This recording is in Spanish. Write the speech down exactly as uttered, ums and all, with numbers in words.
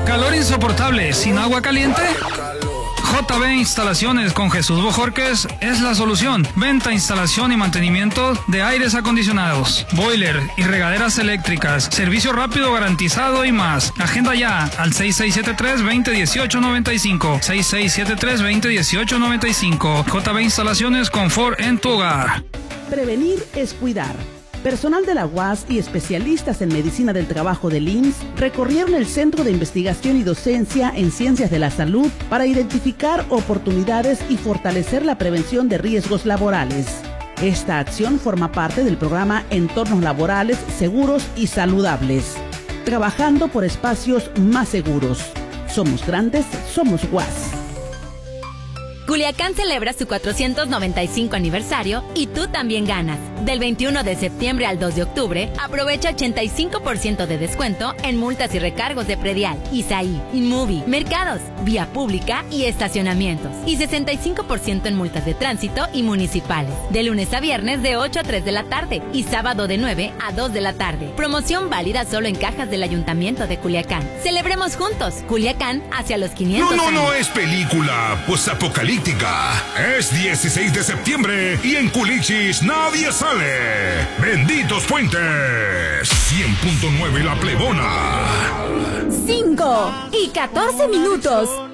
¿Calor insoportable sin agua caliente? J B Instalaciones con Jesús Bojorquez es la solución. Venta, instalación y mantenimiento de aires acondicionados, boiler y regaderas eléctricas, servicio rápido garantizado y más. Agenda ya al seis seis siete tres, dos cero uno ocho, nueve cinco, seis seis siete tres, dos cero uno ocho, nueve cinco. J B Instalaciones, confort en tu hogar. Prevenir es cuidar. Personal de la U A S y especialistas en medicina del trabajo del I M S S recorrieron el Centro de Investigación y Docencia en Ciencias de la Salud para identificar oportunidades y fortalecer la prevención de riesgos laborales. Esta acción forma parte del programa Entornos Laborales Seguros y Saludables, trabajando por espacios más seguros. Somos grandes, somos U A S. Culiacán celebra su cuatrocientos noventa y cinco aniversario y tú también ganas. Del veintiuno de septiembre al dos de octubre, aprovecha ochenta y cinco por ciento de descuento en multas y recargos de predial, Isaí, Inmovie, mercados, vía pública y estacionamientos. Y sesenta y cinco por ciento en multas de tránsito y municipales. De lunes a viernes de ocho a tres de la tarde y sábado de nueve a dos de la tarde. Promoción válida solo en cajas del Ayuntamiento de Culiacán. Celebremos juntos. Culiacán hacia los quinientos No, no, años. no es película posapocalíptica. Es dieciséis de septiembre y en Culichis nadie sale. Benditos Puentes. cien punto nueve La Plebona. cinco y catorce minutos.